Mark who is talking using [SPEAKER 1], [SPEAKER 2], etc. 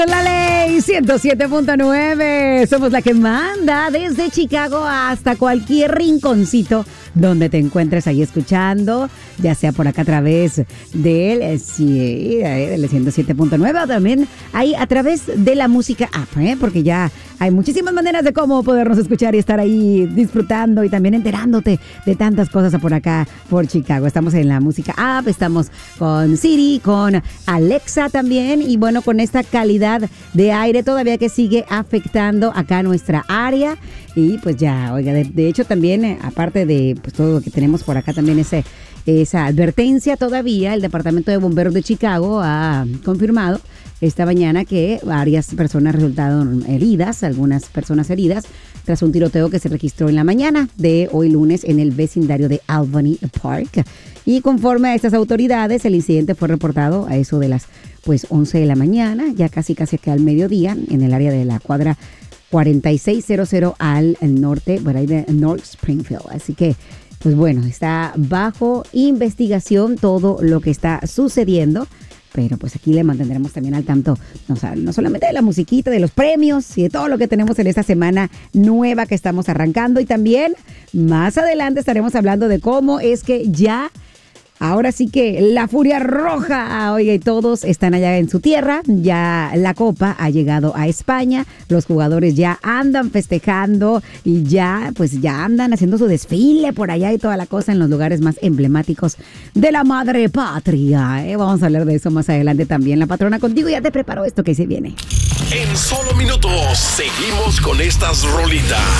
[SPEAKER 1] La ley 107.9. Somos la que manda desde Chicago hasta cualquier rinconcito donde te encuentres ahí escuchando, ya sea por acá a través del 107.9 o también ahí a través de la música app, porque ya hay muchísimas maneras de cómo podernos escuchar y estar ahí disfrutando y también enterándote de tantas cosas por acá, por Chicago. Estamos en la música app, estamos con Siri, con Alexa también y bueno, con esta calidad de aire todavía que sigue afectando acá nuestra área y pues ya, oiga, de hecho también aparte de pues todo lo que tenemos por acá también esa advertencia todavía, el Departamento de Bomberos de Chicago ha confirmado esta mañana que varias personas resultaron heridas, algunas personas heridas tras un tiroteo que se registró en la mañana de hoy lunes en el vecindario de Albany Park. Y conforme a estas autoridades, el incidente fue reportado a eso de las 11 de la mañana, ya casi que al mediodía, en el área de la cuadra 4600 al norte, por ahí de North Springfield. Así que, pues bueno, está bajo investigación todo lo que está sucediendo. Pero pues aquí le mantendremos también al tanto, no solamente de la musiquita, de los premios y de todo lo que tenemos en esta semana nueva que estamos arrancando. Y también más adelante estaremos hablando de cómo es que ya, ahora sí que la Furia Roja, oiga, y todos están allá en su tierra, ya la Copa ha llegado a España, los jugadores ya andan festejando y ya andan haciendo su desfile por allá y toda la cosa en los lugares más emblemáticos de la madre patria. Vamos a hablar de eso más adelante también. La patrona contigo ya te preparó esto que se viene.
[SPEAKER 2] En solo minutos seguimos con estas rolitas.